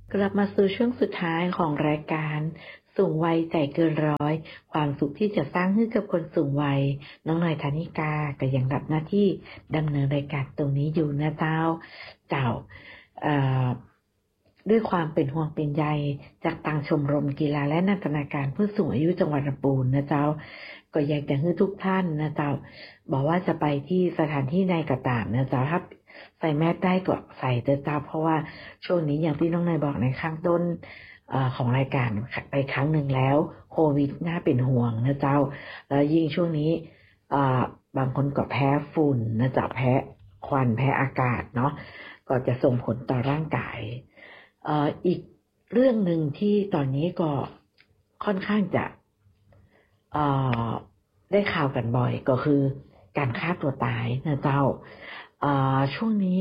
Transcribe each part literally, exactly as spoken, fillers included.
กลับมาสู่ช่วงสุดท้ายของรายการสูงวัยใจเกินร้อยความสุขที่จะสร้างให้กับคนสูงวัยน้องหน่อยธนิกาก็ยังรับหน้าที่ดำเนินรายการตรงนี้อยู่นะเจ้าเจ้าด้วยความเป็นห่วงเป็นใยจากทางชมรมกีฬาและนันทนาการผู้สูงอายุจังหวัดลำพูนนะเจ้าก็อยากจะให้ทุกท่านนะเจ้าบอกว่าจะไปที่สถานที่ใดก็ตามนะเจ้าถ้าใส่แมสได้ก็ใส่เถอะเจ้าเพราะว่าช่วงนี้อย่างที่น้องนายบอกในข้างต้นเอ่อของรายการไปครั้งหนึ่งแล้วโควิดน่าเป็นห่วงนะเจ้าแล้วยิ่งช่วงนี้อ่าบางคนก็แพ้ฝุ่นนะเจ้าแพ้ควันแพ้อากาศเนาะก็จะส่งผลต่อร่างกายเอ่ออีกเรื่องหนึ่งที่ตอนนี้ก็ค่อนข้างจะเอ่อได้ข่าวกันบ่อยก็คือการฆ่าตัวตายนะเจ้าช่วงนี้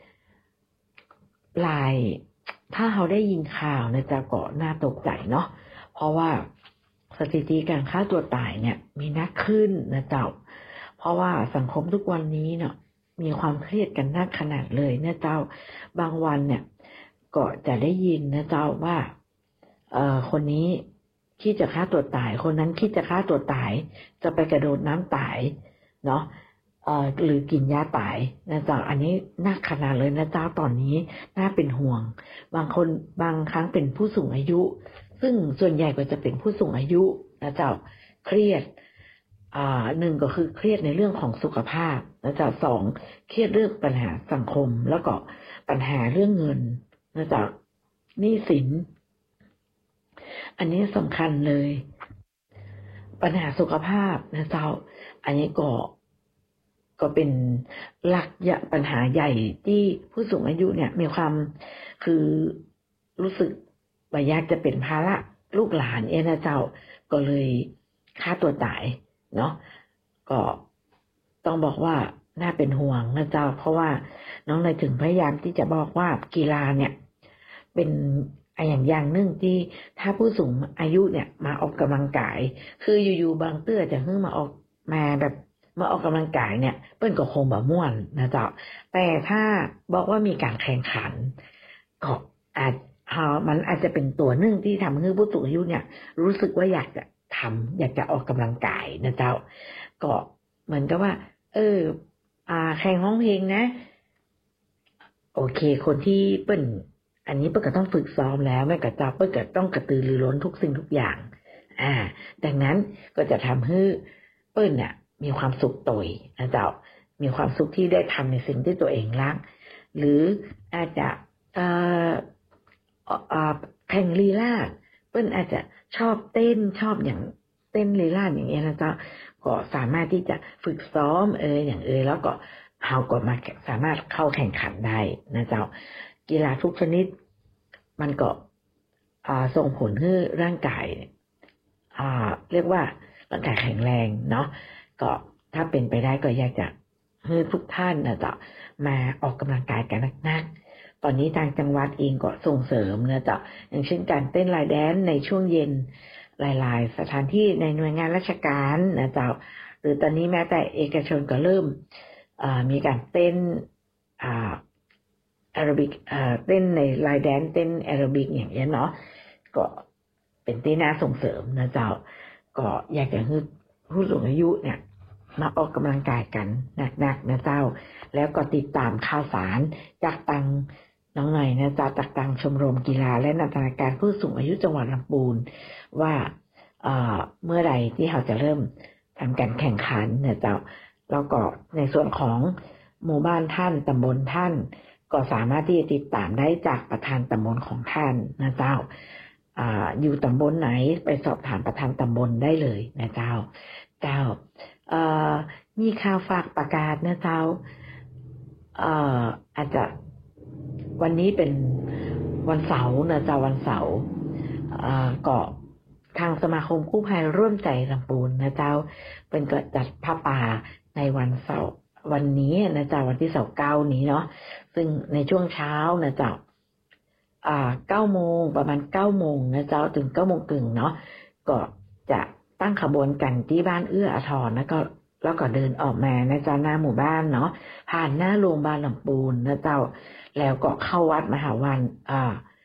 หลายถ้าเราได้ยินข่าวนะจะก็น่าตกใจเนาะเพราะว่าสถิติการฆ่าตัวตายเนี่ยมีนักขึ้นนะเจ้าเพราะว่าสังคมทุกวันนี้เนาะมีความเครียดกันนักขนาดเลยนะเจ้าบางวันเนี่ยก็จะได้ยินนะเจ้าว่าเอ่อคนนี้คิดจะฆ่าตัวตายคนนั้นคิดจะฆ่าตัวตายจะไปกระโดดน้ำตายเนาะเอ่อหรือกินยาตายนะเจ้าอันนี้น่าขนาดเลยนะเจ้าตอนนี้น่าเป็นห่วงบางคนบางครั้งเป็นผู้สูงอายุซึ่งส่วนใหญ่ก็จะเป็นผู้สูงอายุนะเจ้าเครียดอ่าหนึ่งก็คือเครียดในเรื่องของสุขภาพนะเจ้าสองเครียดเรื่องปัญหาสังคมแล้วก็ปัญหาเรื่องเงินนะเจ้าหนี้สินอันนี้สำคัญเลยปัญหาสุขภาพนะเจ้าอันนี้ก็ก็เป็นหลักใหญ่ปัญหาใหญ่ที่ผู้สูงอายุเนี่ยมีความคือรู้สึกว่าอยากจะเป็นภาระลูกหลานเองนะเจ้าก็เลยฆ่าตัวตายเนาะก็ต้องบอกว่าน่าเป็นห่วงนะเจ้าเพราะว่าน้องเลยถึงพยายามที่จะบอกว่ากีฬาเนี่ยเป็นอย่างอย่างหนึ่งที่ถ้าผู้สูงอายุเนี่ยมาออกกำลังกายคืออยู่ๆบางเตื้อจะเพิ่งมาออกมาแบบมาออกกำลังกายเนี่ยเปิ้นก็คงแบบม่วนนะเจ้าแต่ถ้าบอกว่ามีการแข่งขันก็อาจมันอาจจะเป็นตัวหนึ่งที่ทำให้ผู้สูงอายุเนี่ยรู้สึกว่าอยากจะทำอยากจะออกกำลังกายนะเจ้าก็เหมือนกับว่าเอออ่าแข่งร้องเพลงนะโอเคคนที่เปิ้นอันนี้เปิ้นก็ต้องฝึกซ้อมแล้วแม่กับเจ้าเปิ้นก็ต้องกระตือรือร้นทุกสิ่งทุกอย่างอ่าดังนั้นก็จะทำให้เปิ้นเนี่ยมีความสุขตัวนะเจ้ามีความสุขที่ได้ทำในสิ่งที่ตัวเองรักหรืออาจจะเอ่อเอ่อแข่งลีลาศเปิ้นอาจจะชอบเต้นชอบอย่างเต้นลีลาศอย่างเงี้ยนะเจ้าก็สามารถที่จะฝึกซ้อมเอออย่างเออแล้วก็เฮาก็มาสามารถเข้าแข่งขันได้นะเจ้ากีฬาทุกชนิดมันก็อ่าส่งผลให้ร่างกายอ่าเรียกว่าร่างกายแข็งแรงเนาะก็ถ้าเป็นไปได้ก็อยากจะให้ทุกท่านนะจ๊ะมาออกกำลังกายกันนักๆตอนนี้ทางจังหวัดเองก็ส่งเสริมนะจ๊ะอย่างเช่นการเต้นลายแดนในช่วงเย็นหลายๆสถานที่ในหน่วยงานราชการนะจ๊ะหรือตอนนี้แม้แต่เอกชนก็เริ่มมีการเต้นอ่าแอโรบิกเต้นในลายแดนเต้นแอโรบิกอย่างเงี้ยเนาะก็เป็นที่น่าส่งเสริมนะจ๊ะก็อยากจะให้ผู้สูงอายุเนี่ยมาออกกำลังกายกันหนักๆนะเจ้าแล้วก็ติดตามข่าวสารจากตังน้องหน่อยนะเจ้าจากตังชมรมกีฬาและนันทนาการผู้สูงอายุจังหวัดลำพูนว่าเอ่อเมื่อไหร่ที่เราจะเริ่มทำการแข่งขันนะเจ้าแล้วก็ในส่วนของหมู่บ้านท่านตำบลท่านก็สามารถที่จะติดตามได้จากประธานตำบลของท่านนะเจ้าอ่าอยู่ตำบลไหนไปสอบถามประธานตำบลได้เลยนะเจ้าเจ้าเอ่อมีข่าวฝากประกาศนะเจ้าเอ่ออาจจะวันนี้เป็นวันเสาร์นะเจ้าวันเสาร์เอ่อก็ทางสมาคมกู้ภัยร่วมใจลำพูนนะเจ้าเป็นก็จัดผ้าป่าในวันเสาร์วันนี้นะเจ้าวันที่เสาร์เก้านี้เนาะซึ่งในช่วงเช้านะเจ้าอ่าเก้าโมงประมาณเก้าโมงนะเจ้าถึงเก้าโมงครึ่งเนาะก็จะตั้งขบวนกันที่บ้านเอื้ออาทรแล้วก็แล้วก็เดินออกมานะเจ้าหน้าหมู่บ้านเนาะผ่านหน้าโรงพยาบาลลำพูนนะเจ้าแล้วก็เข้าวัดมหาวันอ่า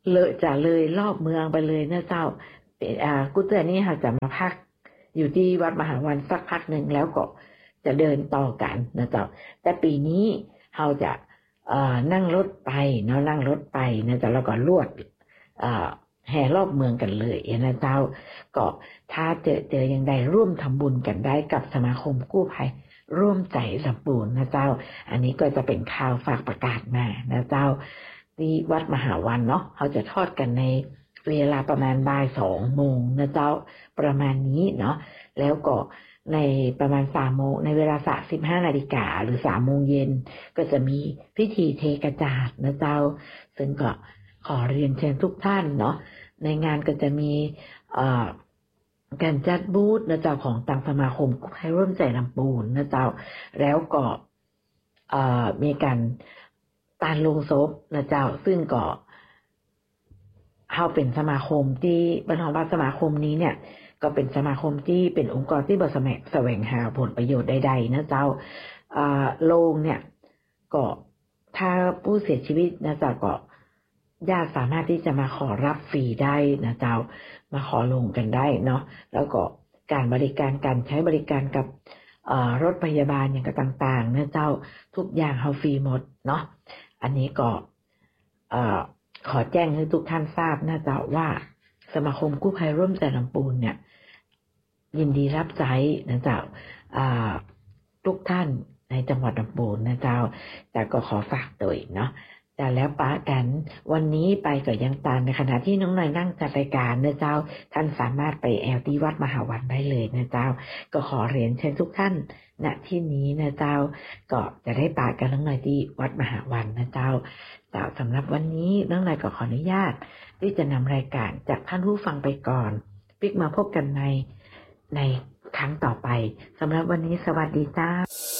เลยจะเลยรอบเมืองไปเลยนะเจ้าอ่ากุเตือนนี่ค่ะจะมาพักอยู่ที่วัดมหาวันสักพักหนึ่งแล้วก็จะเดินต่อกันนะเจ้าแต่ปีนี้เราจะเอ่อนั่งรถไปเนาะนั่งรถไปนะเจ้าแล้วก็ลวดเอ่อแห่รอบเมืองกันเลยนะเจ้าก็ถ้าเจอเจออย่างใดร่วมทำบุญกันได้กับสมาคมกู้ภัยร่วมใจลำปูนนะเจ้าอันนี้ก็จะเป็นข่าวฝากประกาศมานะเจ้าที่วัดมหาวันเนาะเขาจะทอดกันในเวลาประมาณบ่ายสองโมงนะเจ้าประมาณนี้เนาะแล้วก็ในประมาณสามโมงในเวลาสามสิบห้านาฬิกาหรือสามโมงเย็นก็จะมีพิธีเทกระจาดนะเจ้าซึ่งก็ขอเรียนเชิญทุกท่านเนาะในงานก็จะมีเอ่อการจัดบูธนะเจ้าของต่างสมาคมกู้ภัยร่วมใจลำปูนนะเจ้าแล้วก็เอ่อมีการตานลงศพนะเจ้าซึ่งก็เขาเป็นสมาคมที่บรรทองว่าสมาคมนี้เนี่ยก็เป็นสมาคมที่เป็นองค์กรที่บริษัทแสวงหาผลประโยชน์ใดๆนะเจ้าโรงเนี่ยก็ถ้าผู้เสียชีวิตนะเจ้าก็ญาติสามารถที่จะมาขอรับฟรีได้นะเจ้ามาขอลงกันได้เนาะแล้วก็การบริการการใช้บริการกับรถพยาบาลอย่างต่างๆนะเจ้าทุกอย่างเขาฟรีหมดเนาะอันนี้ก็ขอแจ้งให้ทุกท่านทราบนะเจ้าว่าสมาคมกู้ภัยร่วมใจลำปูนเนี่ยยินดีรับใช้นะเจ้าทุกท่านในจังหวัดลำปูนนะเจ้าแต่ก็ขอฝากโดยเนาะแต่แล้วป้ากันวันนี้ไปกับยังตามในขณะที่น้องหน่อยนั่งจัดรายการนะเจ้าท่านสามารถไปแอลที่วัดมหาวันได้เลยนะเจ้าก็ขอเรียนเชิญทุกท่านณที่นี้นะเจ้าก็จะได้ป้ากันน้องหน่อยที่วัดมหาวันนะเจ้าเจ้าสำหรับวันนี้น้องหน่อยก็ขออนุญาตที่จะนำรายการจากท่านผู้ฟังไปก่อนปิกมาพบกันในในครั้งต่อไปสำหรับวันนี้สวัสดีเจ้า